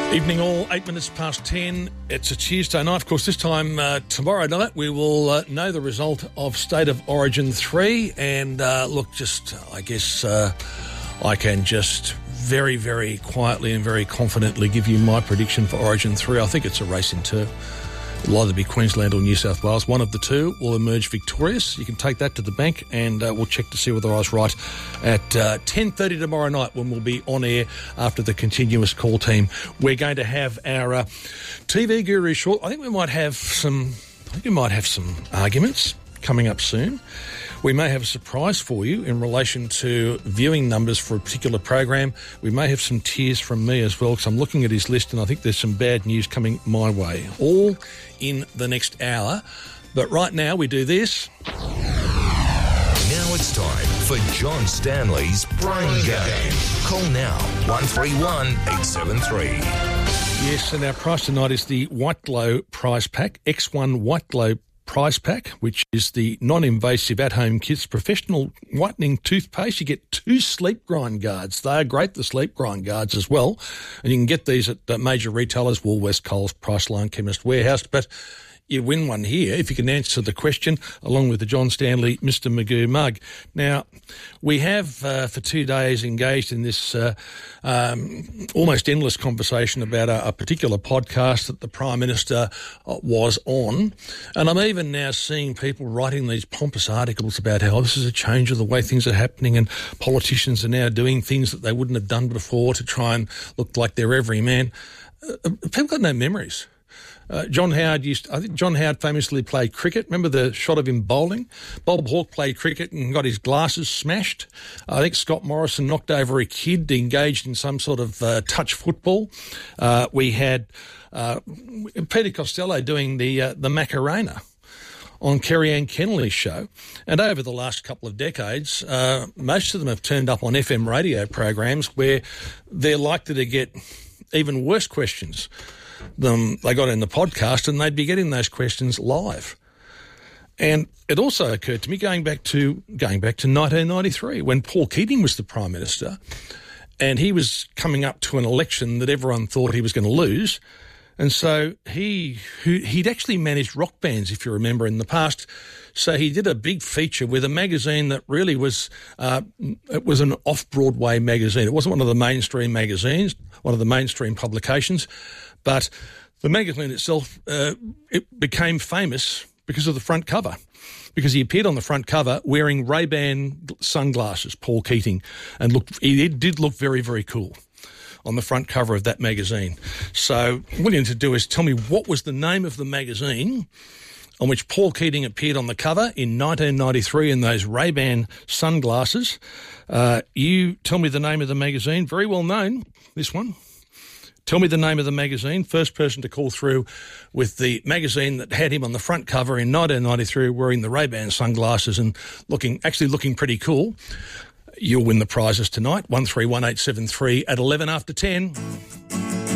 Evening all, 8 minutes past 10. It's a Tuesday night. Of course, this time tomorrow night we will know the result of State of Origin 3. And look, I guess I can just very, very quietly and very confidently give you my prediction for Origin 3. I think it's a race in two. It'll either be Queensland or New South Wales. One of the two will emerge victorious. You can take that to the bank and we'll check to see whether I was right at 10:30 tomorrow night when we'll be on air after the continuous call team. We're going to have our TV guru short. I think we might have some arguments coming up soon. We may have a surprise for you in relation to viewing numbers for a particular program. We may have some tears from me as well, because I'm looking at his list and I think there's some bad news coming my way. All in the next hour. But right now we do this. Now it's time for John Stanley's Brain Game. Call now, 131 873. Yes, and our prize tonight is the White Glow prize pack, X1 White Glow prize pack, which is the non-invasive at-home kids professional whitening toothpaste. You get 2 sleep grind guards. They are great, the sleep grind guards as well. And you can get these at major retailers, Woolworths, Coles, Priceline, Chemist Warehouse. But you win one here if you can answer the question along with the John Stanley Mr. Magoo mug. Now, we have for 2 days engaged in this almost endless conversation about a particular podcast that the Prime Minister was on. And I'm even now seeing people writing these pompous articles about how this is a change of the way things are happening and politicians are now doing things that they wouldn't have done before to try and look like they're every man. People got no memories. John Howard famously played cricket. Remember the shot of him bowling? Bob Hawke played cricket and got his glasses smashed. I think Scott Morrison knocked over a kid engaged in some sort of touch football. We had Peter Costello doing the Macarena on Kerry Ann Kennelly's show. And over the last couple of decades, most of them have turned up on FM radio programs where they're likely to get even worse questions than they got in the podcast, and they'd be getting those questions live. And it also occurred to me going back to 1993 when Paul Keating was the Prime Minister and he was coming up to an election that everyone thought he was going to lose. And so he'd actually managed rock bands, if you remember, in the past. So he did a big feature with a magazine that really was it was an off-Broadway magazine. It wasn't one of the mainstream magazines, one of the mainstream publications, but the magazine itself, it became famous because of the front cover, because he appeared on the front cover wearing Ray-Ban sunglasses, Paul Keating, and he did look very, very cool on the front cover of that magazine. So what you need to do is tell me what was the name of the magazine on which Paul Keating appeared on the cover in 1993 in those Ray-Ban sunglasses. You tell me the name of the magazine, very well known, this one. Tell me the name of the magazine. First person to call through with the magazine that had him on the front cover in 1993 wearing the Ray-Ban sunglasses and looking pretty cool. You'll win the prizes tonight, 131873 at 11 after 10.